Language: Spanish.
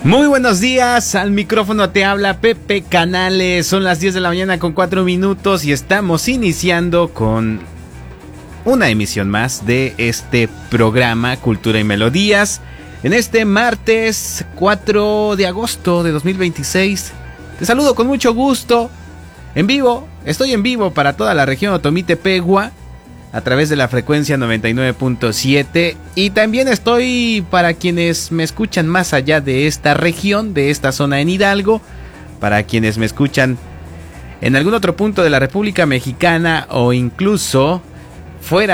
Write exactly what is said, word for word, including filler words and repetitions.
Muy buenos días, al micrófono te habla Pepe Canales, son las diez de la mañana con cuatro minutos y estamos iniciando con una emisión más de este programa Cultura y Melodías. En este martes cuatro de agosto de dos mil veintiséis, te saludo con mucho gusto, en vivo, estoy en vivo para toda la región Otomí-Tepehua, a través de la frecuencia noventa y nueve punto siete, y también estoy para quienes me escuchan más allá de esta región, de esta zona en Hidalgo, para quienes me escuchan en algún otro punto de la República Mexicana o incluso fuera